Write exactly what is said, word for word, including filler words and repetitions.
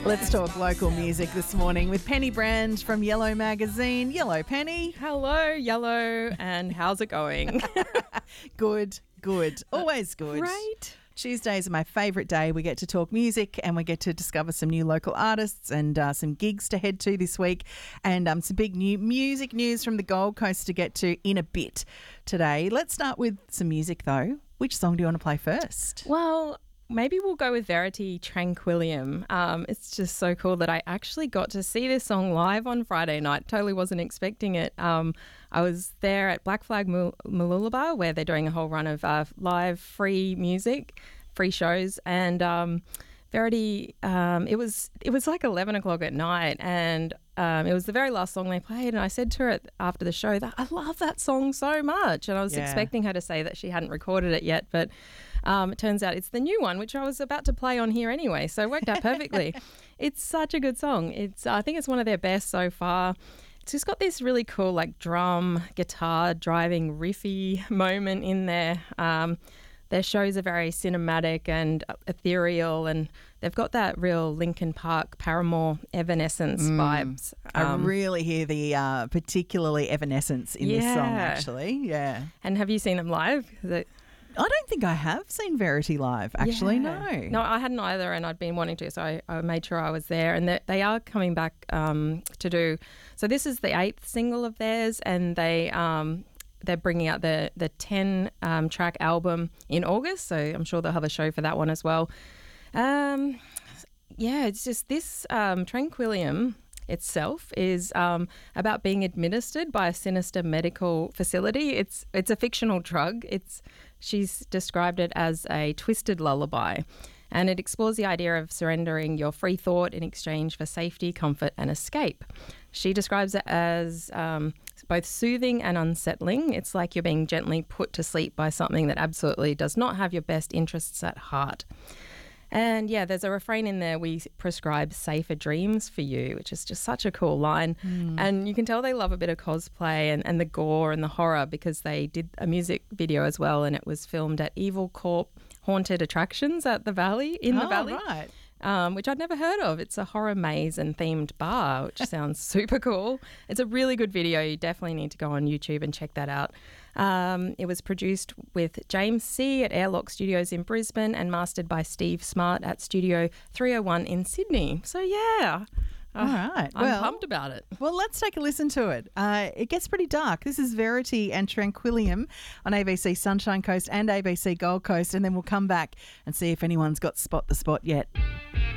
Let's talk local music this morning with Penny Brand from Yellow Magazine. Yellow, Penny. Hello, Yellow, and how's it going? Good, good. Always good. Great. Tuesdays are my favourite day. We get to talk music and we get to discover some new local artists and uh, some gigs to head to this week, and um, some big new music news from the Gold Coast to get to in a bit today. Let's start with some music though. Which song do you want to play first? Well, maybe we'll go with Verity Tranquillium. Um, it's just so cool that I actually got to see this song live on Friday night. Totally wasn't expecting it. Um, I was there at Black Flag Mooloolaba, where they're doing a whole run of uh, live free music, free shows, and um, Verity, um, it was it was like eleven o'clock at night, and um, it was the very last song they played, and I said to her at, after the show that I love that song so much, and I was Yeah. expecting her to say that she hadn't recorded it yet, but um, it turns out it's the new one, which I was about to play on here anyway, so it worked out perfectly. It's such a good song. It's I think it's one of their best so far. It's just got this really cool like drum, guitar, driving, riffy moment in there. Um, Their shows are very cinematic and ethereal, and they've got that real Linkin Park, Paramore, Evanescence Mm. vibes. I Um, really hear the uh, particularly Evanescence in this song, Yeah. actually. Yeah. and have you seen them live? The- I don't think I have seen Verity live, actually, Yeah. no. No, I hadn't either, and I'd been wanting to, so I, I made sure I was there. And they, they are coming back um, to do. So this is the eighth single of theirs, and they um, they're bringing out the the ten um, track album in August. So I'm sure they'll have a show for that one as well. Um, yeah, it's just this um, Tranquillium itself is um, about being administered by a sinister medical facility. It's it's a fictional drug. It's she's described it as a twisted lullaby, and it explores the idea of surrendering your free thought in exchange for safety, comfort, and escape. She describes it as um, both soothing and unsettling. It's like you're being gently put to sleep by something that absolutely does not have your best interests at heart. And yeah, there's a refrain in there, we prescribe safer dreams for you, which is just such a cool line. Mm. And you can tell they love a bit of cosplay and, and the gore and the horror, because they did a music video as well, and it was filmed at Evil Corp Haunted Attractions at the Valley, in the Oh, Valley. right. Um, which I'd never heard of. It's a horror maze and themed bar, which sounds super cool. It's a really good video. You definitely need to go on YouTube and check that out. Um, it was produced with James C. at Airlock Studios in Brisbane and mastered by Steve Smart at Studio three oh one in Sydney. So yeah, All right. I'm well, pumped about it. Well, let's take a listen to it. Uh, it gets pretty dark. This is Verity and Tranquillium on A B C Sunshine Coast and A B C Gold Coast, and then we'll come back and see if anyone's got Spot the Spot yet.